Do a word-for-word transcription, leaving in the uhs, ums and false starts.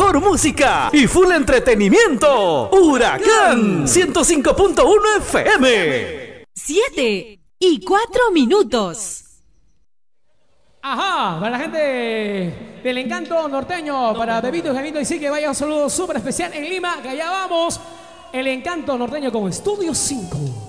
mejor música y full entretenimiento. Huracán ciento cinco punto uno F M. Siete y cuatro minutos. Ajá, para la gente del Encanto Norteño, para Bebito y Javito, y sí que vaya un saludo súper especial en Lima, que allá vamos. El Encanto Norteño con Estudio cinco.